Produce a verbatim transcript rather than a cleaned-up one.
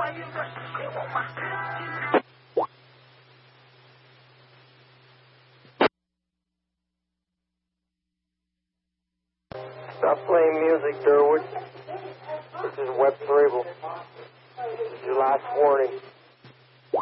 Stop playing music, Durwood. This is Web Thrable. This is your last warning.